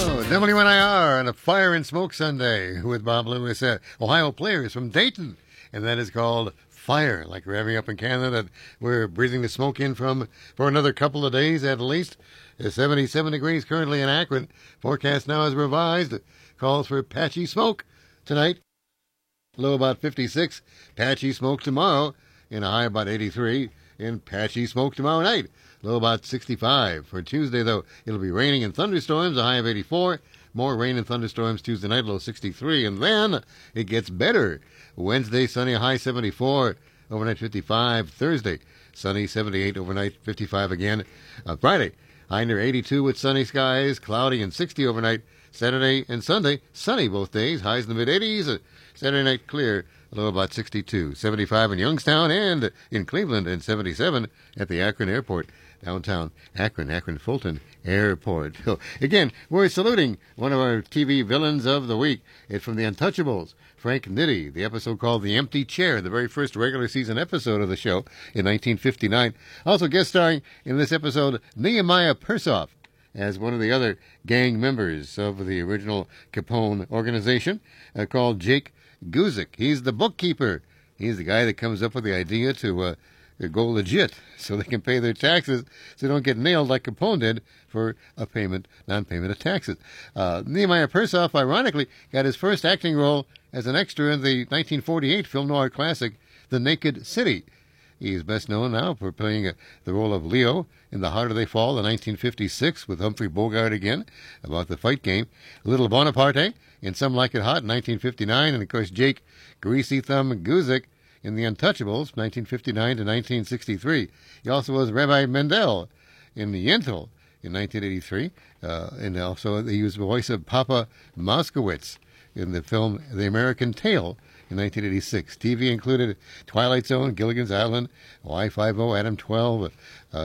WNIR on a Fire and Smoke Sunday with Bob Lewis, Ohio Players from Dayton. And that is called Fire, like we're having up in Canada, that we're breathing the smoke in from for another couple of days at least. It's 77 degrees currently in Akron. Forecast now is revised. Calls for patchy smoke tonight. Low about 56. Patchy smoke tomorrow in a high about 83. And patchy smoke tomorrow night. Low about 65. For Tuesday, though, it'll be raining and thunderstorms, a high of 84. More rain and thunderstorms Tuesday night, low 63. And then it gets better. Wednesday, sunny, a high 74. Overnight 55. Thursday, sunny, 78. Overnight 55 again. Friday, high near 82 with sunny skies, cloudy and 60 overnight. Saturday and Sunday, sunny both days, highs in the mid-80s. Saturday night clear, low about 62. 75 in Youngstown and in Cleveland, and 77 at the Akron Airport. Downtown Akron Fulton Airport. So, again, we're saluting one of our TV villains of the week. It's from The Untouchables, Frank Nitti, the episode called The Empty Chair, the very first regular season episode of the show in 1959. Also guest starring in this episode, Nehemiah Persoff, as one of the other gang members of the original Capone organization, called Jake Guzik. He's the bookkeeper. He's the guy that comes up with the idea to go legit so they can pay their taxes so they don't get nailed like Capone did for a non-payment of taxes. Nehemiah Persoff, ironically, got his first acting role as an extra in the 1948 film noir classic, The Naked City. He's best known now for playing the role of Leo in The Harder They Fall in 1956 with Humphrey Bogart again, about the fight game. Little Bonaparte in Some Like It Hot in 1959, and of course Jake Greasy Thumb Guzik in The Untouchables, 1959 to 1963. He also was Rabbi Mendel in The Yentl in 1983, and also he was the voice of Papa Moskowitz in the film The American Tail in 1986. TV included Twilight Zone, Gilligan's Island, Y50, Adam 12,